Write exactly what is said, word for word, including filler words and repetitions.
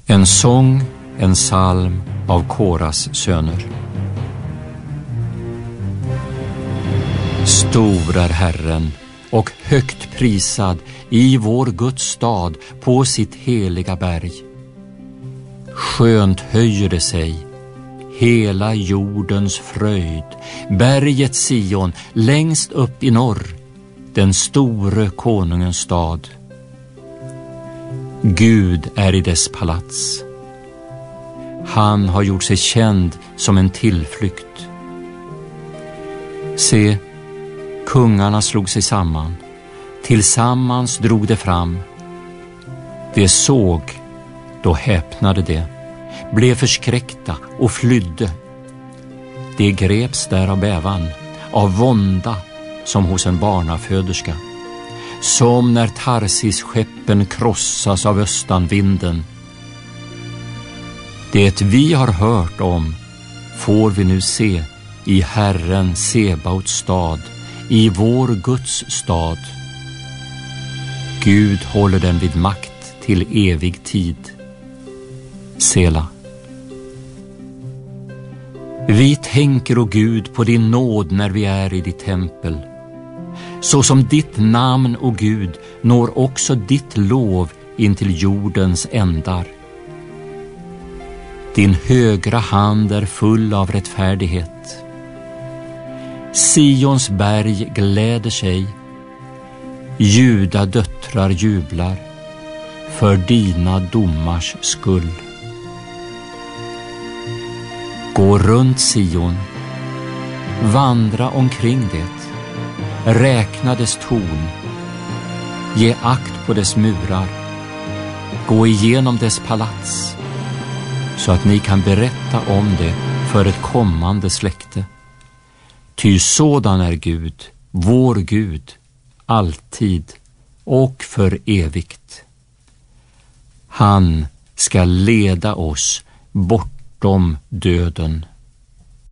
En sång, en psalm av Koras söner. Stor är Herren och högt prisad i vår Guds stad på sitt heliga berg. Skönt höjer det sig, hela jordens fröjd, berget Sion längst upp i norr, den store konungens stad. Gud är i dess palats. Han har gjort sig känd som en tillflykt. Se, kungarna slog sig samman. Tillsammans drog de fram. De såg, då häpnade de, blev förskräckta och flydde. De greps där av bävan, av vånda som hos en barnaföderska. Som när Tarsis-skeppen krossas av östanvinden. Det vi har hört om får vi nu se i Herren Sebaots stad, i vår Guds stad. Gud håller den vid makt till evig tid. Sela. Vi tänker, o Gud, på din nåd när vi är i ditt tempel. Så som ditt namn, o Gud, når också ditt lov in till jordens ändar. Din högra hand är full av rättfärdighet. Sions berg gläder sig, Juda döttrar jublar för dina domars skull. Gå runt Sion, vandra omkring det, räkna dess torn, ge akt på dess murar, gå igenom dess palats, så att ni kan berätta om det för ett kommande släkte. Ty sådan är Gud, vår Gud, alltid och för evigt. Han ska leda oss bortom döden.